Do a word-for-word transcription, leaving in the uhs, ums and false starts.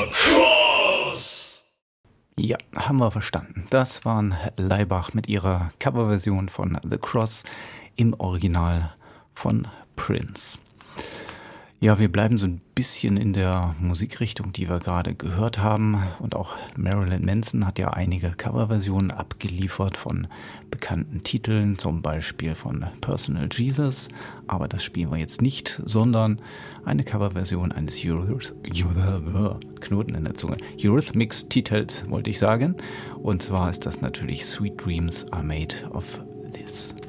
Cross! Ja, haben wir verstanden. Das waren Laibach mit ihrer Coverversion von The Cross im Original von Prince. Ja, wir bleiben so ein bisschen in der Musikrichtung, die wir gerade gehört haben. Und auch Marilyn Manson hat ja einige Coverversionen abgeliefert von bekannten Titeln, zum Beispiel von Personal Jesus. Aber das spielen wir jetzt nicht, sondern eine Coverversion eines Euryth- Euryth- Knoten in der Zunge. Eurythmics-Titels, wollte ich sagen. Und zwar ist das natürlich Sweet Dreams Are Made of This.